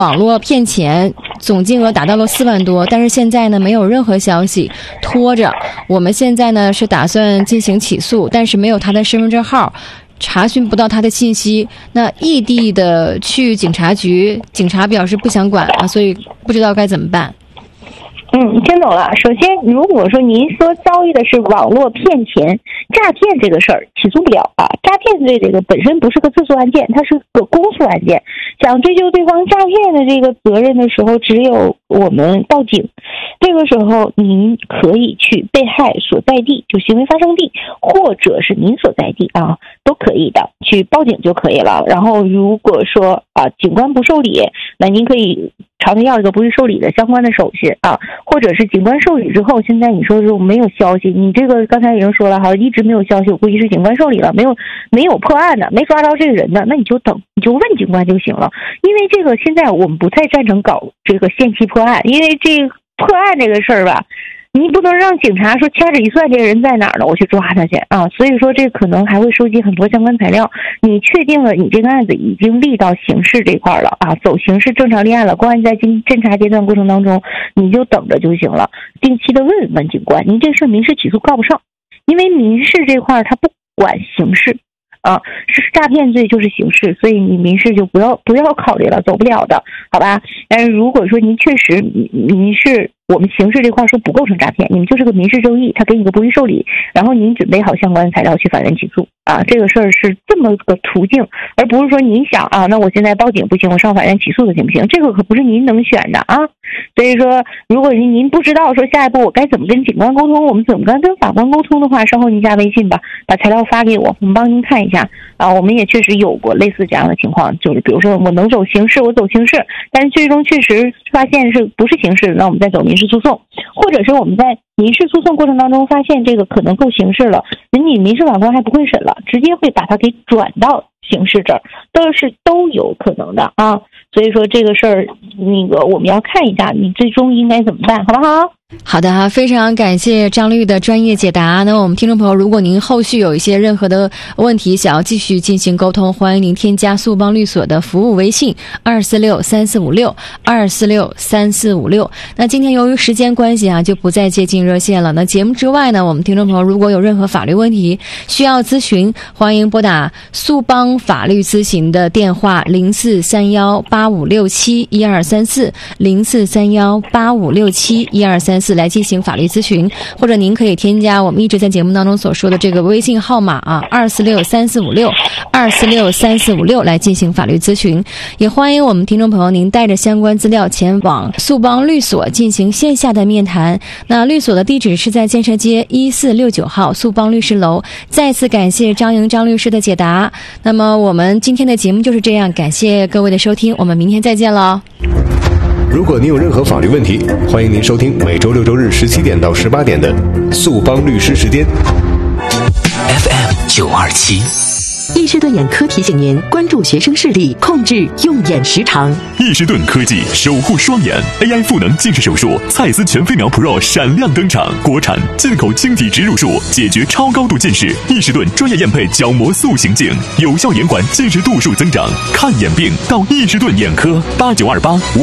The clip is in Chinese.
网络骗钱总金额达到了4万多，但是现在呢没有任何消息，拖着。我们现在呢是打算进行起诉，但是没有他的身份证号，查询不到他的信息。那异地的去警察局，警察表示不想管啊，所以不知道该怎么办。 听懂了。首先，如果说您说遭遇的是网络骗钱、诈骗这个事儿，起诉不了啊。诈骗罪这个本身不是个自诉案件，它是个公诉案件。想追究对方诈骗的这个责任的时候，只有我们报警。这个时候，您可以去被害所在地，就行为发生地，或者是您所在地啊，都可以的，去报警就可以了。然后，如果说警官不受理，那您可以朝他要一个不予受理的相关的手续啊，或者是警官受理之后，现在你说是没有消息，你这个刚才已经说了哈，一直没有消息，我估计是警官受理了，没有破案的，没抓着这个人的，那你就等，你就问警官就行了。因为这个现在我们不太赞成搞这个限期破案，因为这个破案这个事儿吧，你不能让警察说掐指一算这个人在哪儿了，我去抓他去啊！所以说这可能还会收集很多相关材料。你确定了你这个案子已经立到刑事这块了啊，走刑事正常立案了，公安在侦查阶段过程当中，你就等着就行了。定期的问警官，您这事民事起诉告不上，因为民事这块他不管刑事。是诈骗罪就是刑事，所以你民事就不要考虑了，走不了的，好吧？但是如果说您确实民事，我们刑事这块说不构成诈骗，你们就是个民事争议，他给你个不予受理，然后您准备好相关的材料去法院起诉啊，这个事儿是这么个途径，而不是说您想啊，那我现在报警不行，我上法院起诉的行不行？这个可不是您能选的啊。所以说，如果您不知道说下一步我该怎么跟警官沟通，我们怎么跟法官沟通的话，稍后您加微信吧，把材料发给我们帮您看一下啊。我们也确实有过类似这样的情况，就是比如说我能走刑事，我走刑事，但是最终确实发现是不是刑事，那我们再走民事诉讼，或者是我们在民事诉讼过程当中发现这个可能够刑事了，人家民事法官还不会审了，直接会把它给转到刑事这儿，都有可能的啊。所以说这个事儿，我们要看一下你最终应该怎么办，好不好？ 好的，非常感谢张律的专业解答。那我们听众朋友，如果您后续有一些任何的问题想要继续进行沟通，欢迎您添加速邦律所的服务微信2463456。那今天由于时间关系啊，就不再接进热线了。那节目之外呢，我们听众朋友如果有任何法律问题需要咨询，欢迎拨打速邦法律咨询的电话043185671234043185671234来进行法律咨询，或者您可以添加我们一直在节目当中所说的这个微信号码啊2463456来进行法律咨询。也欢迎我们听众朋友您带着相关资料前往速邦律所进行线下的面谈。那律所的地址是在建设街1469号速邦律师楼。再次感谢张律师的解答。那么我们今天的节目就是这样，感谢各位的收听，我们明天再见了。 如果您有任何法律问题，欢迎您收听每周6、周日17点到18点的速邦律师时间。 FM 927。 易士顿眼科提醒您关注学生视力，控制用眼时长。 易士顿科技守护双眼 AI 赋能近视手术，蔡司全飞秒 Pro 闪亮登场，国产进口晶体植入术，解决超高度近视。易士顿专业验配角膜塑形镜，有效延缓近视度数增长。看眼病到易士顿眼科8928